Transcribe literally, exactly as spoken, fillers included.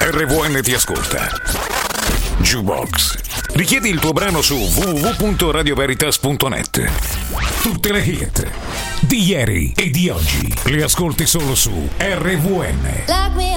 R V N ti ascolta. Jukebox. Richiedi il tuo brano su w w w punto radio veritas punto net. Tutte le hit di ieri e di oggi le ascolti solo su R V N. Lock me